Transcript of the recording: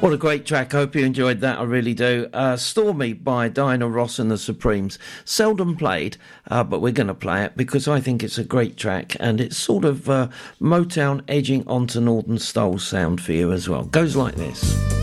What a great track. Hope you enjoyed that. I really do. Stormy by Diana Ross and the Supremes. Seldom played, but we're going to play it because I think it's a great track and it's sort of Motown edging onto Northern Soul sound for you as well. Goes like this.